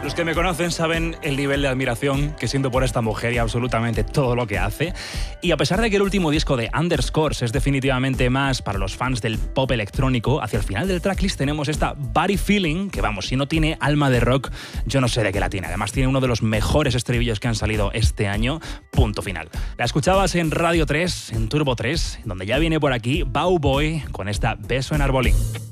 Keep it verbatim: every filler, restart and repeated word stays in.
Los que me conocen saben el nivel de admiración que siento por esta mujer y absolutamente todo lo que hace. Y a pesar de que el último disco de Underscores es definitivamente más para los fans del pop electrónico, hacia el final del tracklist tenemos esta Body Feeling, que vamos, si no tiene alma de rock, yo no sé de qué la tiene. Además tiene uno de los mejores estribillos que han salido este año, punto final. La escuchabas en Radio tres, en Turbo tres, donde ya viene por aquí Bauboy con esta Beso en Arbolín.